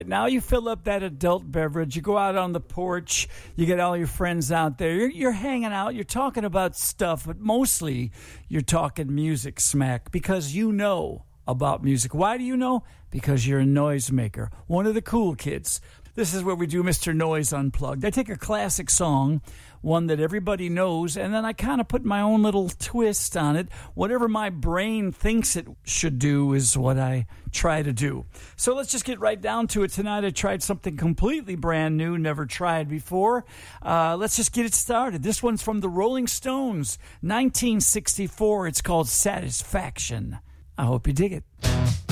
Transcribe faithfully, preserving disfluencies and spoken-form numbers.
Now you fill up that adult beverage, you go out on the porch, you get all your friends out there, you're, you're hanging out, you're talking about stuff, but mostly you're talking music smack because you know about music. Why do you know? Because you're a noisemaker, one of the cool kids. This is where we do Mister Noise Unplugged. I take a classic song, one that everybody knows, and then I kind of put my own little twist on it. Whatever my brain thinks it should do is what I try to do. So let's just get right down to it. Tonight I tried something completely brand new, never tried before. Uh, let's just get it started. This one's from the Rolling Stones, nineteen sixty-four. It's called Satisfaction. I hope you dig it.